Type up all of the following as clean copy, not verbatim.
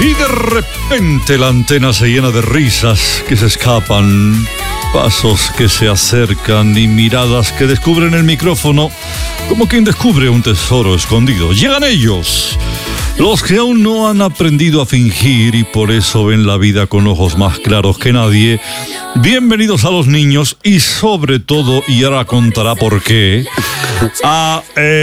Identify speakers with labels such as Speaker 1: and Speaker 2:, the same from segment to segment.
Speaker 1: Y de repente la antena se llena de risas que se escapan, pasos que se acercan y miradas que descubren el micrófono como quien descubre un tesoro escondido. Llegan ellos, los que aún no han aprendido a fingir y por eso ven la vida con ojos más claros que nadie. Bienvenidos a los niños y sobre todo, y ahora contará por qué, a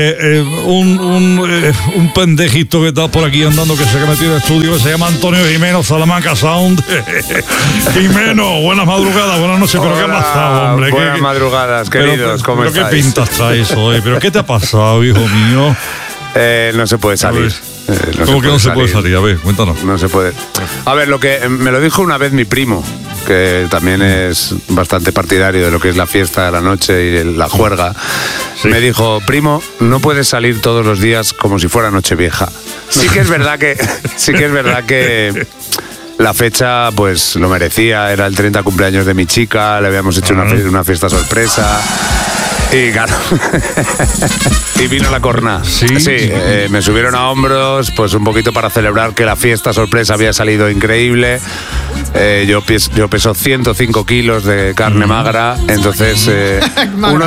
Speaker 1: un pendejito que está por aquí andando, que se ha metido en el estudio, que se llama Antonio Jimeno, Salamanca Sound. Jimeno, buenas madrugadas, buenas noches.
Speaker 2: Hola,
Speaker 1: ¿pero qué ha pasado, hombre?
Speaker 2: Buenas madrugadas, queridos, ¿cómo estáis?
Speaker 1: ¿Pero qué pintas traes hoy? ¿Pero qué te ha pasado, hijo mío?
Speaker 2: No se puede salir.
Speaker 1: ¿Cómo que no se puede salir? A ver, cuéntanos.
Speaker 2: No se puede. A ver, lo que me lo dijo una vez mi primo, que también es bastante partidario de lo que es la fiesta de la noche y la juerga. Sí. Me dijo, primo, no puedes salir todos los días como si fuera Nochevieja. Sí que es verdad que la fecha pues lo merecía, era el 30 cumpleaños de mi chica, le habíamos hecho una fiesta sorpresa. Y claro, y vino la corna. Sí, me subieron a hombros, pues un poquito para celebrar que la fiesta sorpresa había salido increíble. Yo peso 105 kilos de carne magra, entonces una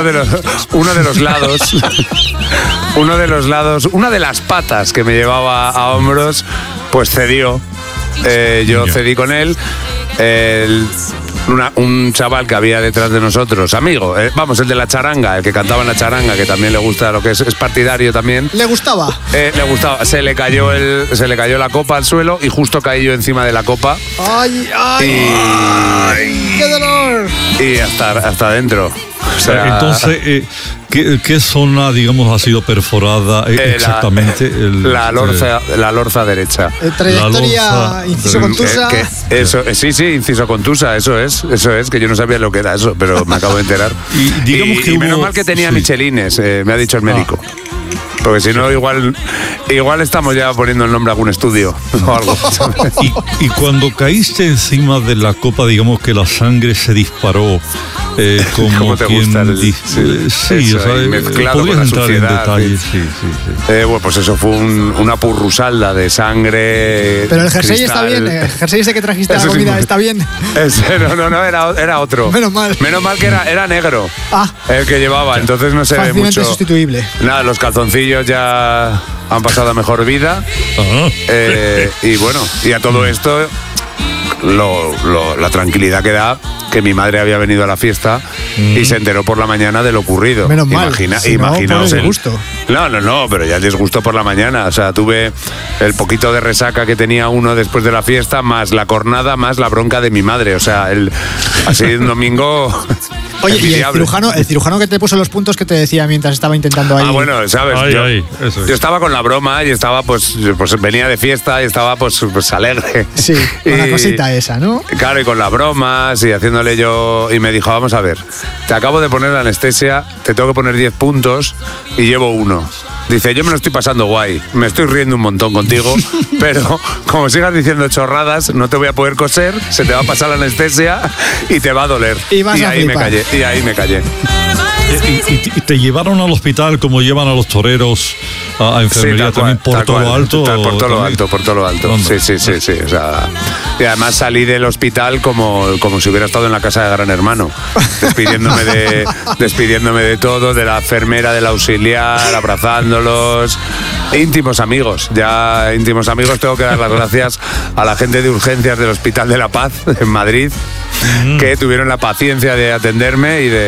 Speaker 2: de las patas que me llevaba a hombros, pues cedió. Yo cedí con él. Un chaval que había detrás de nosotros, amigo, el de la charanga, el que cantaba en la charanga, que también le gusta lo que es partidario también.
Speaker 3: ¿Le gustaba?
Speaker 2: Le gustaba. Se le cayó la copa al suelo y justo caí yo encima de la copa.
Speaker 3: ¡Ay! ¡Qué dolor!
Speaker 2: Y hasta adentro. O sea,
Speaker 1: entonces, ¿qué zona, digamos, ha sido perforada exactamente?
Speaker 2: La lorza derecha.
Speaker 3: Trayectoria inciso contusa.
Speaker 2: Sí, inciso contusa, eso es, que yo no sabía lo que era eso, pero me acabo de enterar. Y menos mal que tenía michelines, me ha dicho el médico. Porque si no, igual estamos ya poniendo el nombre a algún estudio o algo.
Speaker 1: Y cuando caíste encima de la copa, digamos que la sangre se disparó.
Speaker 2: ¿Cómo te gusta?
Speaker 1: Sí, o sea,
Speaker 2: mezclado
Speaker 1: podrías
Speaker 2: con la
Speaker 1: entrar
Speaker 2: suciedad,
Speaker 1: en detalles. Sí.
Speaker 2: Bueno, pues eso fue una purrusalda de sangre.
Speaker 3: Pero el jersey está bien, el jersey ese que trajiste a la comida está bien.
Speaker 2: No, era otro.
Speaker 3: Menos mal
Speaker 2: que era negro el que llevaba, entonces no se ve mucho.
Speaker 3: Fácilmente sustituible.
Speaker 2: Nada, los calzoncillos ya han pasado a mejor vida. Y bueno, y a todo esto la tranquilidad que da que mi madre había venido a la fiesta y se enteró por la mañana de lo ocurrido.
Speaker 3: Menos mal.
Speaker 2: Imaginaos
Speaker 3: el disgusto.
Speaker 2: No, pero ya el disgusto por la mañana. O sea, tuve el poquito de resaca que tenía uno después de la fiesta, más la cornada, más la bronca de mi madre. O sea, así un domingo.
Speaker 3: Oye, ¿y el cirujano que te puso los puntos que te decía mientras estaba intentando ahí?
Speaker 2: Bueno, ¿sabes? Yo estaba con la broma y estaba, pues venía de fiesta y estaba, pues alegre.
Speaker 3: Sí, con la cosita esa, ¿no?
Speaker 2: Claro, y con las bromas y haciéndole yo. Y me dijo, vamos a ver, te acabo de poner la anestesia, te tengo que poner 10 puntos y llevo 1. Dice, yo me lo estoy pasando guay, me estoy riendo un montón contigo, pero como sigas diciendo chorradas, no te voy a poder coser, se te va a pasar la anestesia y te va a doler.
Speaker 3: Y ahí
Speaker 2: me callé.
Speaker 1: ¿Y te llevaron al hospital como llevan a los toreros a enfermería también por todo lo alto?
Speaker 2: Por todo lo alto. Sí. O sea, y además salí del hospital como si hubiera estado en la casa de Gran Hermano, despidiéndome de todo, de la enfermera, del auxiliar, abrazándolos. Íntimos amigos. Tengo que dar las gracias a la gente de urgencias del Hospital de la Paz en Madrid, que tuvieron la paciencia de atenderme y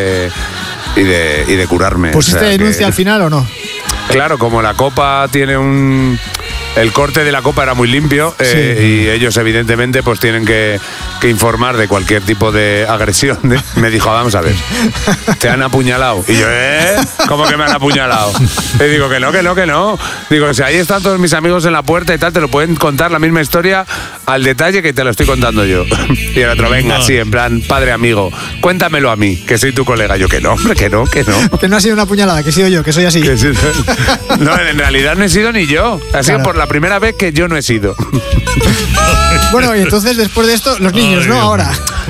Speaker 2: de curarme.
Speaker 3: ¿Pusiste denuncia al final o no?
Speaker 2: Claro, como la copa tiene el corte de la copa era muy limpio, y ellos evidentemente pues tienen que informar de cualquier tipo de agresión. Me dijo, vamos a ver, te han apuñalado. Y yo, ¿cómo que me han apuñalado? Le digo, que no. Digo, si ahí están todos mis amigos en la puerta y tal, te lo pueden contar la misma historia al detalle que te lo estoy contando yo. Y el otro, venga, sí, en plan, padre amigo, cuéntamelo a mí, que soy tu colega. Yo, que no, hombre, que no. Que
Speaker 3: no ha sido una puñalada, que he sido yo, que soy así.
Speaker 2: No, en realidad no he sido ni yo. Ha sido por la primera vez que yo no he sido.
Speaker 3: Bueno, y entonces después de esto, los niños, ¿no? Ahora.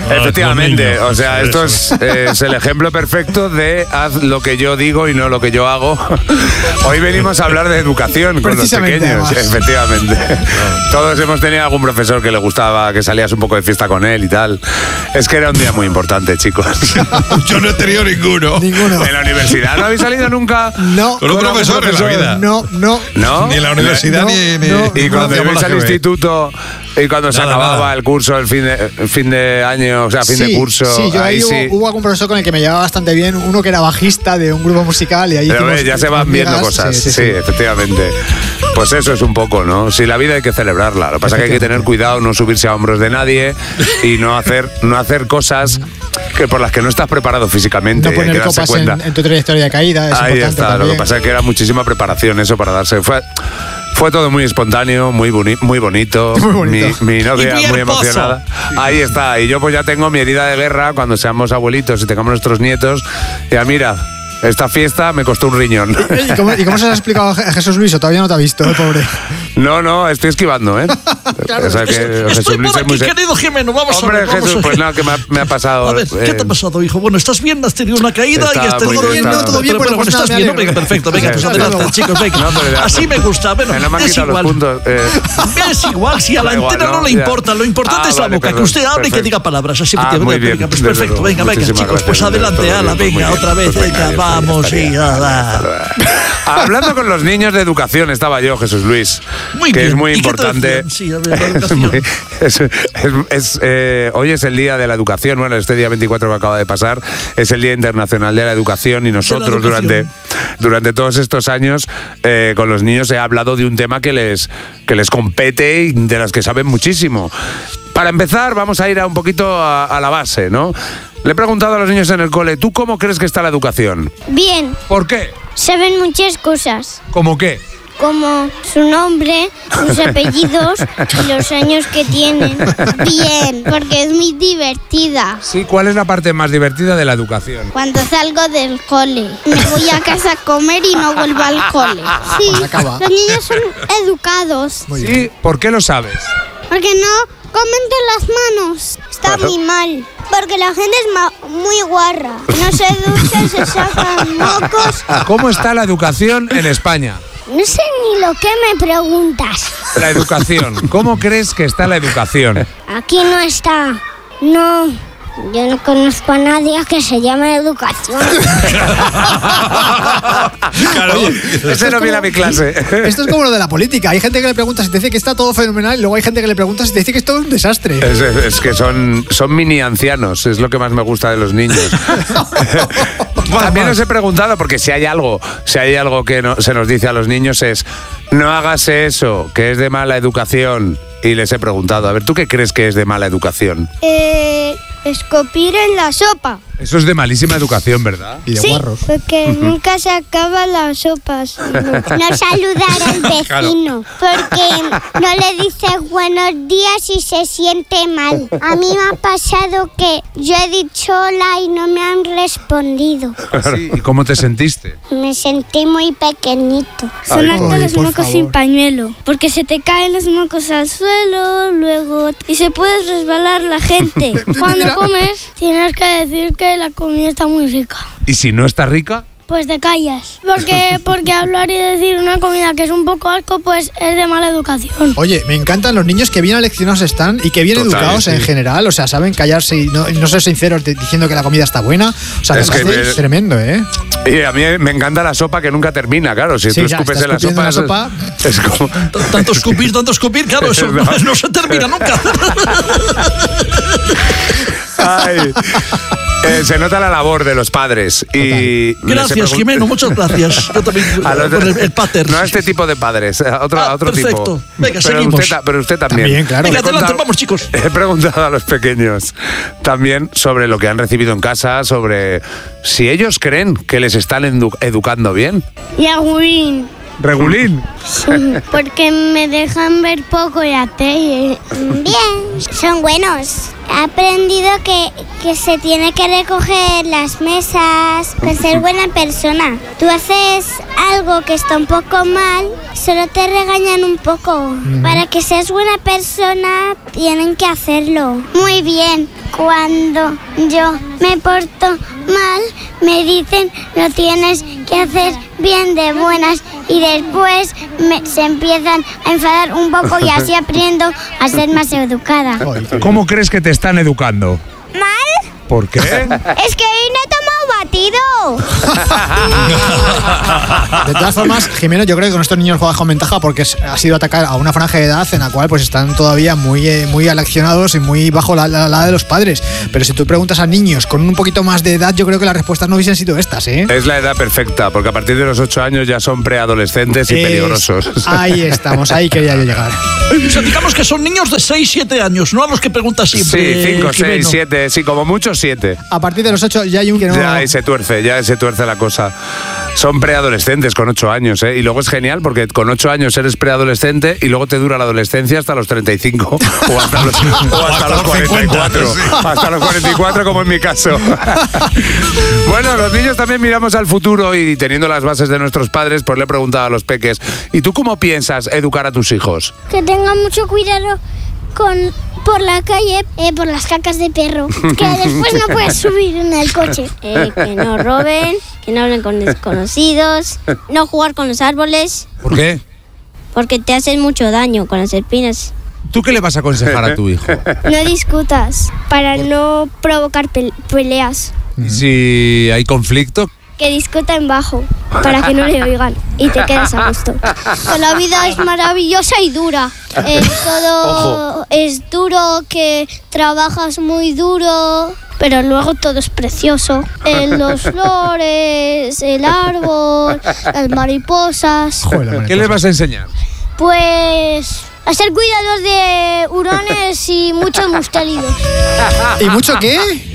Speaker 2: Efectivamente, o sea, esto es el ejemplo perfecto de haz lo que yo digo y no lo que yo hago. Hoy venimos a hablar de educación con los pequeños, efectivamente. Todos hemos tenido algún profesor que le gustaba que salías un poco de fiesta con él y tal. Es que era un día muy importante, chicos.
Speaker 1: Yo no he tenido ninguno.
Speaker 2: ¿En la universidad no habéis salido nunca?
Speaker 3: No.
Speaker 1: ¿Con un profesor en la vida?
Speaker 3: No.
Speaker 2: ¿No?
Speaker 1: Ni en la universidad ni
Speaker 2: Y cuando ibais al instituto y cuando se acababa el curso, el fin de año, o sea, fin de curso.
Speaker 3: Sí, yo ahí hubo algún profesor con el que me llevaba bastante bien, uno que era bajista de un grupo musical y ahí
Speaker 2: pero ya se van viendo cosas, sí, efectivamente. Pues eso es un poco, ¿no? Si la vida hay que celebrarla. Lo que pasa es que hay que tener cuidado, no subirse a hombros de nadie y no hacer cosas que por las que no estás preparado físicamente.
Speaker 3: No poner copas en tu trayectoria de caída. Es
Speaker 2: ahí está. También. Lo que pasa es que era muchísima preparación eso para darse. Fue todo muy espontáneo, muy bonito.
Speaker 3: Muy bonito.
Speaker 2: Mi novia muy emocionada. Ahí está. Y yo pues ya tengo mi herida de guerra cuando seamos abuelitos y tengamos nuestros nietos. Ya mira, esta fiesta me costó un riñón.
Speaker 3: ¿Y cómo se lo has explicado a Jesús Luis? ¿O todavía no te ha visto, pobre?
Speaker 2: No, estoy esquivando, ¿eh?
Speaker 3: Claro,
Speaker 2: o sea que
Speaker 4: estoy por aquí, querido Jimeno, vamos a ver.
Speaker 2: Hombre, Jesús, pues nada, que me ha pasado.
Speaker 4: A ver, ¿qué te ha pasado, hijo? Bueno, ¿estás bien? ¿Has tenido una caída?
Speaker 3: Todo bien,
Speaker 4: pero bueno, estás bien, ¿no? Venga, perfecto, venga, pues adelante, chicos, venga. Así me gusta, bueno, es igual. Es igual, si a la entera no le importa, lo importante es la boca, que usted hable y que diga palabras. Así efectivamente, venga, pues perfecto, venga, chicos, pues adelante, ala, venga, otra vez, venga, vamos, y
Speaker 2: hablando con los niños de educación estaba yo, Jesús Luis, que es muy importante.
Speaker 4: Sí, a ver, la educación.
Speaker 2: Hoy es el día de la educación. Bueno, este día 24 que acaba de pasar es el Día Internacional de la Educación y nosotros durante todos estos años con los niños he hablado de un tema que les compete y de las que saben muchísimo. Para empezar, vamos a ir un poquito a la base, ¿no? Le he preguntado a los niños en el cole, ¿tú cómo crees que está la educación?
Speaker 5: Bien.
Speaker 2: ¿Por qué?
Speaker 5: Saben muchas cosas.
Speaker 2: ¿Cómo qué?
Speaker 5: Como su nombre, sus apellidos y los años que tienen. Bien, porque es muy divertida.
Speaker 2: Sí, ¿cuál es la parte más divertida de la educación?
Speaker 5: Cuando salgo del cole. Me voy a casa a comer y no vuelvo al cole. Sí, los niños son educados.
Speaker 2: Sí, ¿por qué lo sabes?
Speaker 5: Porque no comen de las manos. Está muy mal. Porque la gente es muy guarra. No se duchan, se sacan mocos.
Speaker 2: ¿Cómo está la educación en España?
Speaker 5: No sé ni lo que me preguntas.
Speaker 2: La educación. ¿Cómo crees que está la educación?
Speaker 5: Aquí no está. No. Yo no conozco a nadie que se llame educación.
Speaker 2: Claro, ese no viene a mi clase.
Speaker 3: Esto es como lo de la política. Hay gente que le pregunta si te dice que está todo fenomenal y luego hay gente que le pregunta si te dice que es todo un desastre.
Speaker 2: Es que son mini ancianos, es lo que más me gusta de los niños. También os he preguntado, porque si hay algo que se nos dice a los niños es no hagas eso, que es de mala educación. Y les he preguntado, a ver, ¿tú qué crees que es de mala educación?
Speaker 5: Escupir en la sopa.
Speaker 2: Eso es de malísima educación, ¿verdad?
Speaker 3: Y de
Speaker 5: sí,
Speaker 3: guarros.
Speaker 5: Porque nunca se acaban las sopas. No saludar al vecino, porque no le dices buenos días y se siente mal. A mí me ha pasado que yo he dicho hola y no me han respondido.
Speaker 2: ¿Sí? ¿Y cómo te sentiste?
Speaker 5: Me sentí muy pequeñito.
Speaker 6: Sonarte los mocos sin pañuelo, porque se te caen los mocos al suelo, luego y se puede resbalar la gente. Cuando comes, tienes que decir que la comida está muy rica.
Speaker 2: ¿Y si no está rica?
Speaker 6: Pues te callas. Porque hablar y decir una comida que es un poco asco, pues es de mala educación.
Speaker 3: Oye, me encantan los niños que bien aleccionados están y que bien educados en general. O sea, saben callarse y no ser sinceros diciendo que la comida está buena. O sea, es tremendo, ¿eh?
Speaker 2: Y a mí me encanta la sopa que nunca termina, claro. Si tú escupes en la sopa, es como...
Speaker 4: Tanto escupir, claro, eso no se termina nunca.
Speaker 2: Ay. Se nota la labor de los padres. Y
Speaker 4: gracias, Jimeno, muchas gracias. Yo también, el pater.
Speaker 2: No a este tipo de padres, a otro
Speaker 4: perfecto.
Speaker 2: tipo.
Speaker 4: Venga, seguimos.
Speaker 2: Pero usted también.
Speaker 3: También, claro.
Speaker 4: Venga, adelante, vamos, chicos.
Speaker 2: He preguntado a los pequeños también sobre lo que han recibido en casa, sobre si ellos creen que les están educando bien.
Speaker 6: Yaguín,
Speaker 2: ¿Regulín?
Speaker 6: Sí, porque me dejan ver poco la tele.
Speaker 5: Bien, son buenos. He aprendido que se tiene que recoger las mesas para ser buena persona. Tú haces algo que está un poco mal, solo te regañan un poco. Para que seas buena persona, tienen que hacerlo. Muy bien, cuando yo me porto mal, me dicen lo tienes que hacer bien de buenas y después se empiezan a enfadar un poco y así aprendo a ser más educada.
Speaker 2: ¿Cómo crees que te están educando?
Speaker 5: ¿Mal?
Speaker 2: ¿Por qué?
Speaker 5: Es que hoy no he tomado batido.
Speaker 3: De todas formas, Jimeno, yo creo que con estos niños juegas con ventaja porque ha sido atacar a una franja de edad en la cual pues están todavía muy aleccionados y muy bajo la edad de los padres. Pero si tú preguntas a niños con un poquito más de edad, yo creo que las respuestas no hubiesen sido estas, ¿eh?
Speaker 2: Es la edad perfecta, porque a partir de los 8 años ya son preadolescentes y peligrosos.
Speaker 3: Ahí estamos, ahí quería yo llegar.
Speaker 4: O sea, digamos que son niños de 6, 7 años, no a los que preguntas siempre.
Speaker 2: Sí, 5, 6,
Speaker 4: Jimeno.
Speaker 2: 7, sí, como mucho 7.
Speaker 3: A partir de los 8 ya hay un que no...
Speaker 2: Ya se tuerce la cosa. Son preadolescentes con 8 años, ¿eh? Y luego es genial porque con 8 años eres preadolescente y luego te dura la adolescencia hasta los 35 o hasta los 44.
Speaker 1: 50, sí.
Speaker 2: Hasta los 44 como en mi caso. Bueno, los niños también miramos al futuro y teniendo las bases de nuestros padres, pues le he preguntado a los peques, ¿y tú cómo piensas educar a tus hijos?
Speaker 6: Que tengan mucho cuidado por la calle, por las cacas de perro. Que después no puedes subir en el coche.
Speaker 7: Que no roben, que no hablen con desconocidos, no jugar con los árboles.
Speaker 8: ¿Por qué?
Speaker 7: Porque te hacen mucho daño con las espinas.
Speaker 8: ¿Tú qué le vas a aconsejar a tu hijo?
Speaker 6: No discutas para no provocar peleas.
Speaker 8: Si hay conflicto,
Speaker 6: Que discutan bajo para que no le oigan y te quedes a gusto. Que la vida es maravillosa y dura. Todo es duro, que trabajas muy duro, pero luego todo es precioso. Los flores, el árbol, las mariposas.
Speaker 3: Joder,
Speaker 8: ¿qué le vas a enseñar?
Speaker 6: Pues a ser cuidados de hurones y muchos mustélidos.
Speaker 3: ¿Y mucho qué?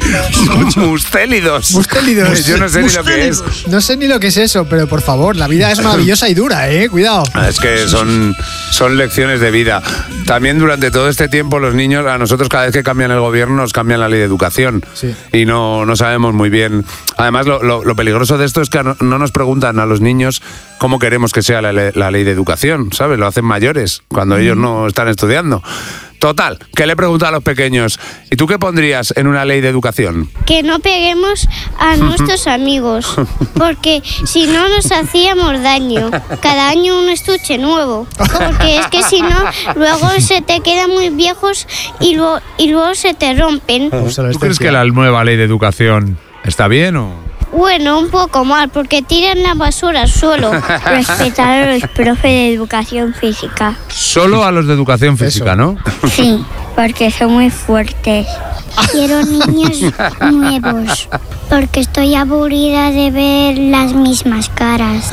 Speaker 2: Mustélidos.
Speaker 3: Mustélidos.
Speaker 2: Yo no sé ni lo que es.
Speaker 3: No sé ni lo que es eso, pero por favor, la vida es maravillosa y dura, cuidado.
Speaker 2: Es que son lecciones de vida. También durante todo este tiempo los niños, a nosotros cada vez que cambian el gobierno nos cambian la ley de educación.
Speaker 3: Sí.
Speaker 2: Y no sabemos muy bien. Además, lo peligroso de esto es que no nos preguntan a los niños cómo queremos que sea la ley de educación, ¿sabes? Lo hacen mayores, cuando ellos no están estudiando. Total, que le he preguntado a los pequeños, ¿y tú qué pondrías en una ley de educación?
Speaker 6: Que no peguemos a nuestros amigos, porque si no nos hacíamos daño. Cada año un estuche nuevo, porque es que si no, luego se te quedan muy viejos y luego se te rompen.
Speaker 2: ¿Tú crees que la nueva ley de educación está bien o...?
Speaker 6: Bueno, un poco mal, porque tiran la basura al suelo.
Speaker 7: Respetar a los profes de educación física.
Speaker 2: Solo a los de educación física, ¿no?
Speaker 7: Sí, porque son muy fuertes.
Speaker 5: Quiero niños nuevos, porque estoy aburrida de ver las mismas caras.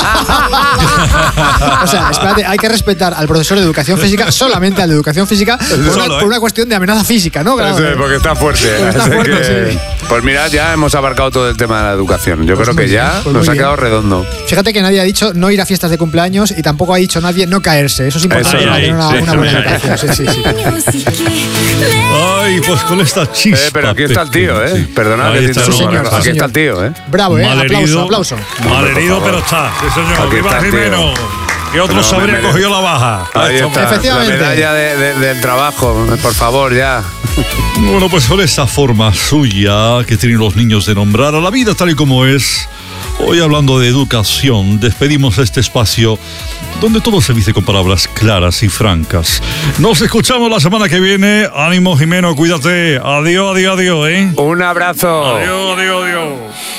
Speaker 3: O sea, espérate, hay que respetar al profesor de educación física, solamente al de educación física, por una cuestión de amenaza física, ¿no? Claro,
Speaker 2: Sí, porque está fuerte.
Speaker 3: Está fuerte, sí.
Speaker 2: Pues mirad, ya hemos abarcado todo el tema de la educación. Yo creo que ya
Speaker 3: pues
Speaker 2: nos
Speaker 3: muy
Speaker 2: ha quedado redondo.
Speaker 3: Fíjate que nadie ha dicho no ir a fiestas de cumpleaños y tampoco ha dicho nadie no caerse. Eso es importante
Speaker 2: Eso
Speaker 3: para
Speaker 2: no,
Speaker 3: tener una buena educación. Sí.
Speaker 1: Ay, pues con esta chispa.
Speaker 2: Pero aquí está el tío,
Speaker 1: pequeña, sí.
Speaker 2: Perdonad
Speaker 1: Ahí
Speaker 2: que te
Speaker 1: está,
Speaker 2: interrumpa,
Speaker 3: señor,
Speaker 2: pero
Speaker 3: sí,
Speaker 2: aquí está
Speaker 3: señor.
Speaker 2: el tío,
Speaker 3: Bravo,
Speaker 1: Malherido,
Speaker 3: aplauso.
Speaker 1: Malherido, pero está. Sí, señor.
Speaker 2: Aquí
Speaker 1: Viva
Speaker 2: está el tío.
Speaker 1: Jimeno. Que otro se habría cogido la baja.
Speaker 2: Ahí está,
Speaker 3: Efectivamente.
Speaker 2: la medalla del trabajo, por favor, ya.
Speaker 1: Bueno, pues con esa forma suya que tienen los niños de nombrar a la vida tal y como es, hoy hablando de educación, despedimos este espacio donde todo se dice con palabras claras y francas. Nos escuchamos la semana que viene. Ánimo, Jimeno, cuídate. Adiós, adiós, adiós,
Speaker 2: Un abrazo.
Speaker 1: Adiós, adiós, adiós.